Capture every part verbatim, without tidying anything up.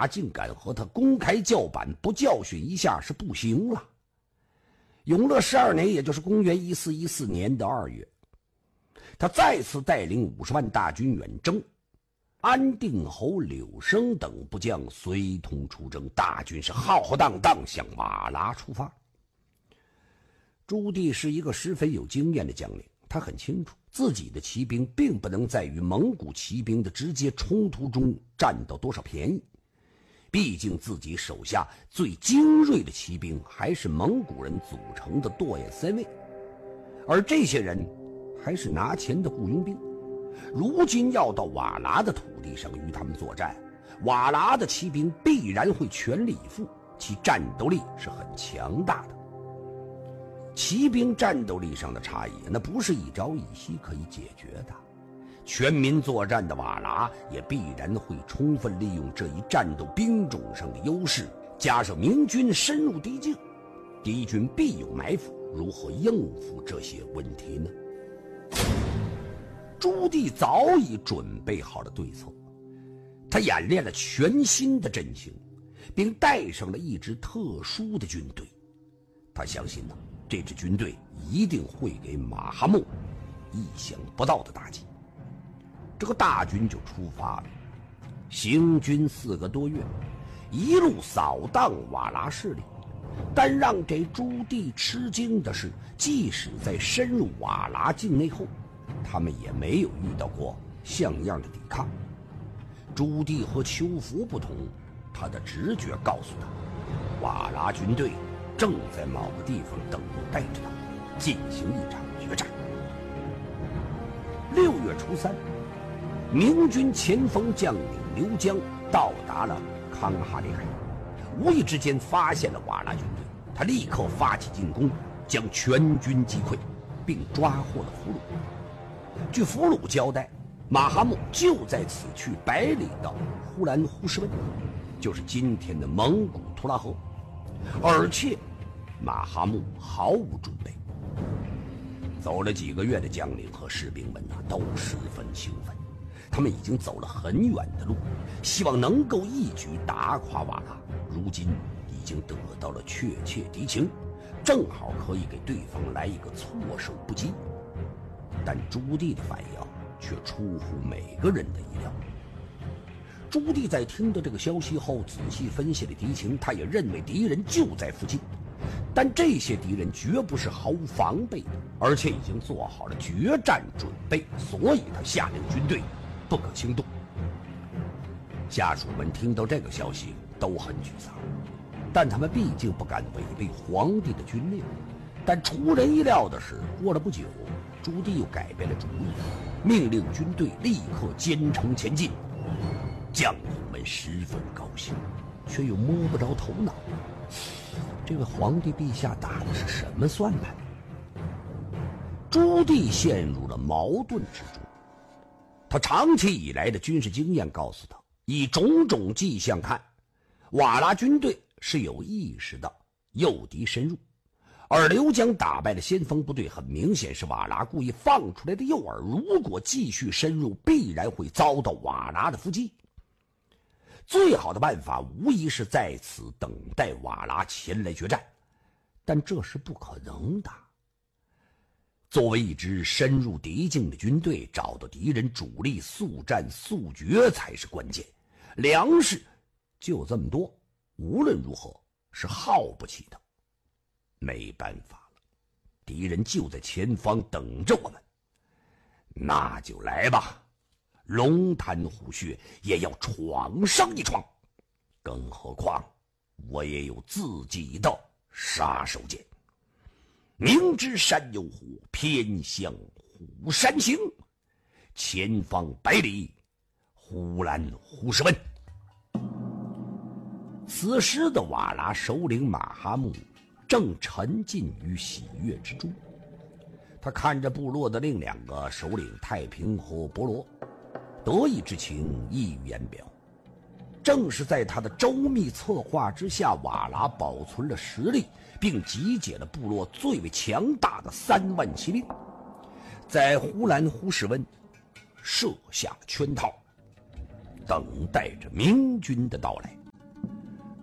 拉竟敢和他公开叫板，不教训一下是不行了。永乐十二年，也就是公元一四一四年的二月，他再次带领五十万大军远征，安定侯柳生等部将随同出征，大军是浩浩荡荡向瓦剌出发。朱棣是一个十分有经验的将领，他很清楚自己的骑兵并不能在与蒙古骑兵的直接冲突中占到多少便宜，毕竟自己手下最精锐的骑兵还是蒙古人组成的舵眼三卫，而这些人还是拿钱的雇佣兵，如今要到瓦剌的土地上与他们作战，瓦剌的骑兵必然会全力以赴，其战斗力是很强大的。骑兵战斗力上的差异，那不是一朝一夕可以解决的。全民作战的瓦剌也必然会充分利用这一战斗兵种上的优势，加上明军深入敌境，敌军必有埋伏，如何应付这些问题呢？朱棣早已准备好了对策，他演练了全新的阵型，并带上了一支特殊的军队。他相信呢，这支军队一定会给马哈木意想不到的打击。这个大军就出发了，行军四个多月，一路扫荡瓦剌势力。但让这朱棣吃惊的是，即使在深入瓦剌境内后，他们也没有遇到过像样的抵抗。朱棣和邱福不同，他的直觉告诉他，瓦剌军队正在某个地方等待着他，进行一场决战。六月初三，明军前锋将领刘江到达了康哈里海，无意之间发现了瓦剌军队，他立刻发起进攻，将全军击溃，并抓获了俘虏。据俘虏交代，马哈木就在此去百里的呼兰呼什温，就是今天的蒙古图拉河，而且马哈木毫无准备。走了几个月的将领和士兵们呢，都十分兴奋，他们已经走了很远的路，希望能够一举打垮瓦剌。如今已经得到了确切敌情，正好可以给对方来一个措手不及。但朱棣的反应却出乎每个人的意料。朱棣在听到这个消息后，仔细分析了敌情，他也认为敌人就在附近，但这些敌人绝不是毫无防备的，而且已经做好了决战准备，所以他下令军队不可轻动。下属们听到这个消息都很沮丧，但他们毕竟不敢违背皇帝的军令。但出人意料的是，过了不久，朱棣又改变了主意，命令军队立刻兼程前进。将领们十分高兴，却又摸不着头脑，这位皇帝陛下打的是什么算盘？朱棣陷入了矛盾之中。他长期以来的军事经验告诉他，以种种迹象看，瓦剌军队是有意识的诱敌深入，而刘江打败了先锋部队，很明显是瓦剌故意放出来的诱饵，如果继续深入，必然会遭到瓦剌的伏击。最好的办法无疑是在此等待瓦剌前来决战，但这是不可能的。作为一支深入敌境的军队，找到敌人主力，速战速决才是关键。粮食就这么多，无论如何是耗不起的。没办法了，敌人就在前方等着我们，那就来吧，龙潭虎穴也要闯上一闯，更何况我也有自己的杀手锏。明知山有虎，偏向虎山行，前方百里，呼兰呼什温。此时的瓦剌首领马哈木正沉浸于喜悦之中，他看着部落的另两个首领太平和博罗，得意之情溢于言表。正是在他的周密策划之下，瓦剌保存了实力，并集结了部落最为强大的三万骑兵，在呼兰呼什温设下了圈套，等待着明军的到来。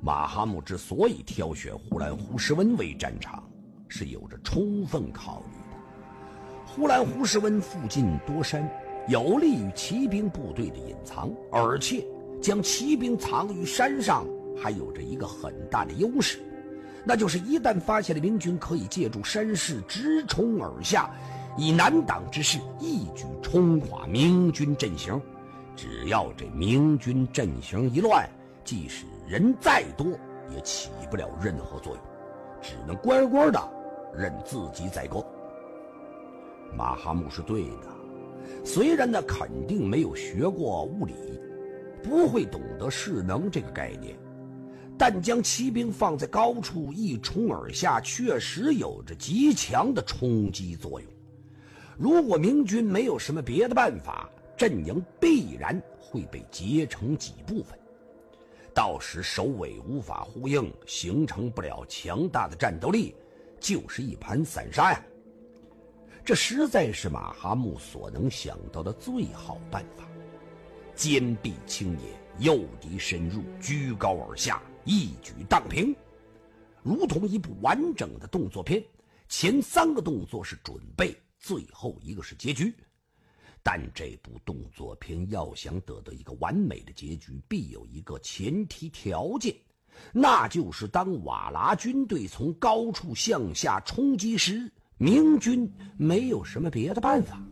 马哈木之所以挑选呼兰呼什温为战场，是有着充分考虑的。呼兰呼什温附近多山，有利于骑兵部队的隐藏，而且将骑兵藏于山上还有着一个很大的优势，那就是一旦发现了明军，可以借助山势直冲而下，以难挡之势一举冲垮明军阵型。只要这明军阵型一乱，即使人再多也起不了任何作用，只能乖乖的任自己宰割。马哈木是对的，虽然呢肯定没有学过物理，不会懂得势能这个概念，但将骑兵放在高处一冲而下，确实有着极强的冲击作用。如果明军没有什么别的办法，阵营必然会被截成几部分，到时首尾无法呼应，形成不了强大的战斗力，就是一盘散沙呀。这实在是马哈木所能想到的最好办法。坚壁清野，诱敌深入，居高而下，一举荡平，如同一部完整的动作片。前三个动作是准备，最后一个是结局。但这部动作片要想得到一个完美的结局，必有一个前提条件，那就是当瓦剌军队从高处向下冲击时，明军没有什么别的办法。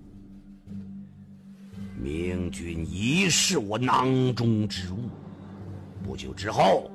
明军已是我囊中之物，不久之后，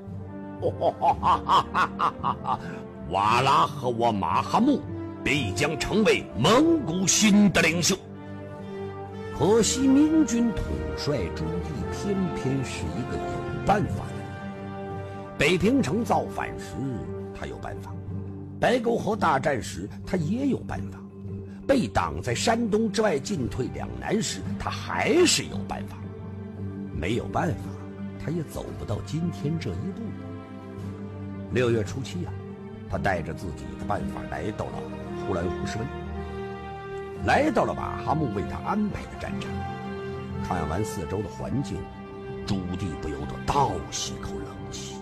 瓦剌和我马哈木必将成为蒙古新的领袖。可惜明军统帅朱棣偏偏是一个有办法的人。北平城造反时他有办法，白沟河大战时他也有办法，被挡在山东之外进退两难时他还是有办法。没有办法，他也走不到今天这一步。六月初七啊，他带着自己的办法来到了呼兰呼什温，来到了马哈木为他安排的战场。看完四周的环境，朱棣不由得倒吸口冷气。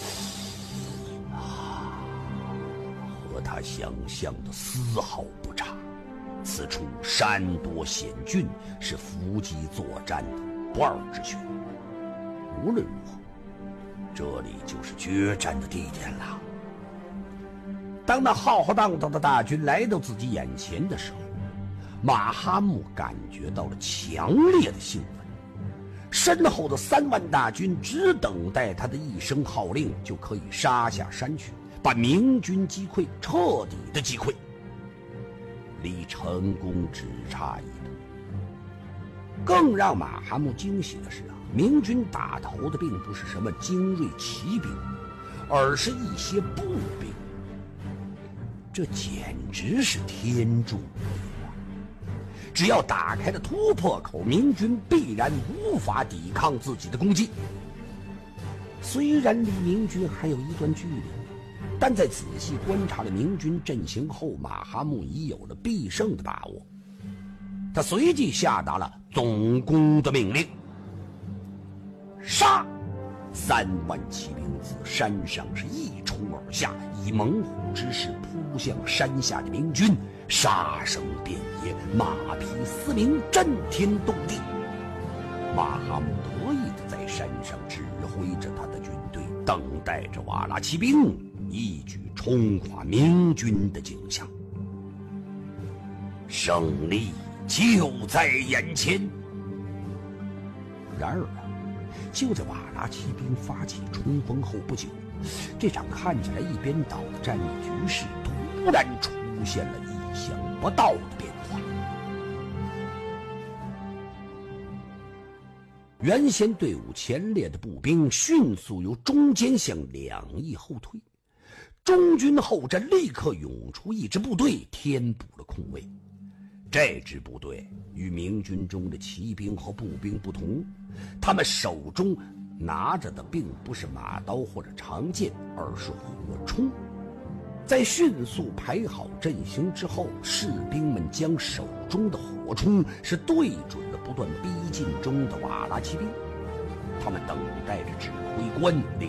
啊，和他想象的丝毫不差。此处山多险峻，是伏击作战的不二之选。无论如何，这里就是决战的地点了。当那浩浩荡荡的大军来到自己眼前的时候，马哈木感觉到了强烈的兴奋，身后的三万大军只等待他的一声号令，就可以杀下山去，把明军击溃，彻底的击溃。离成功只差一步。更让马哈木惊喜的是啊，明军打头的并不是什么精锐骑兵，而是一些步兵。这简直是天助我也！只要打开了突破口，明军必然无法抵抗自己的攻击。虽然离明军还有一段距离，但在仔细观察了明军阵型后，马哈木已有了必胜的把握。他随即下达了总攻的命令：杀！三万骑兵自山上是一冲而下，以猛虎之势扑向山下的明军，杀声遍野，马匹嘶鸣，震天动地。马哈木得意地在山上指挥着他的军队，等待着瓦剌骑兵一举冲垮明军的景象。胜利就在眼前。然而啊，就在瓦剌骑兵发起冲锋后不久，这场看起来一边倒的战役局势突然出现了意想不到的变化。原先队伍前列的步兵迅速由中间向两翼后退，中军后阵立刻涌出一支部队，填补了空位。这支部队与明军中的骑兵和步兵不同，他们手中拿着的并不是马刀或者长剑，而是火铳。在迅速排好阵型之后，士兵们将手中的火铳是对准了不断逼近中的瓦剌骑兵，他们等待着指挥官